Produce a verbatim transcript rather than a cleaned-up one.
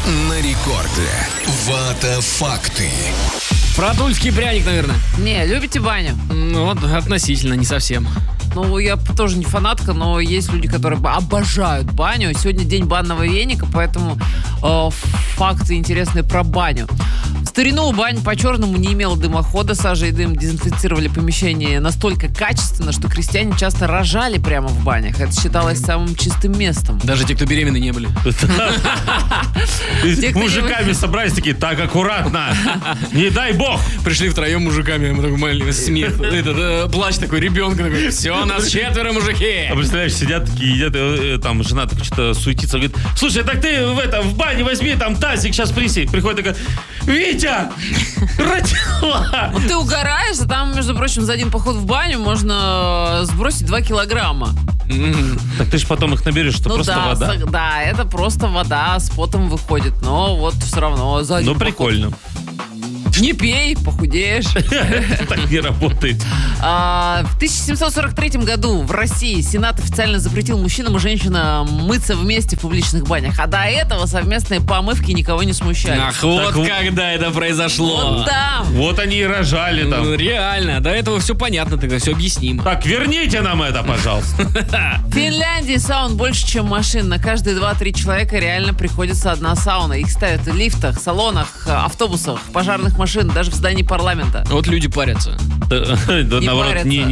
на рекорде. Вата факты. Про тульский пряник, наверное. Не, любите баню? Ну, вот относительно, не совсем. Ну, я тоже не фанатка, но есть люди, которые обожают баню. Сегодня день банного веника, поэтому э, факты интересные про баню. В старину бань по-черному не имела дымохода, сажа и дым дезинфицировали помещение настолько качественно, что крестьяне часто рожали прямо в банях. Это считалось самым чистым местом. Даже те, кто беременны не были. Те, кто не Мужиками собрались такие, так, аккуратно, не дай бог. Пришли втроем мужиками, мы такой маленький смех, этот, э, плач такой, ребенка такой, все, нас четверо, мужики. А представляешь, сидят такие, едят, э, там жена так что-то суетится, говорит, слушай, так ты в это, в бане возьми там тазик, сейчас принеси. Приходит такая, Витя, родила. Вот ты угораешь, а там, между прочим, за один поход в баню можно сбросить два килограмма. Так ты же потом их наберешь, что Ну просто да, вода. с- да, это просто вода с потом выходит, но вот все равно за один Ну, поход. прикольно. Не пей, похудеешь. Так не работает. А, В тысяча семьсот сорок третьем году в России Сенат официально запретил мужчинам и женщинам мыться вместе в публичных банях. А до этого совместные помывки никого не смущали. Ах, вот Так вот- когда это произошло. Вот там. Вот они и рожали Ну, там. реально, до этого все понятно, тогда все объяснимо. Так, верните нам это, пожалуйста. В Финляндии саун больше, чем машин. На каждые два-три человека реально приходится одна сауна. Их ставят в лифтах, салонах, автобусах, пожарных машин, даже в здании парламента. Вот люди парятся. Да, наоборот, парятся. не,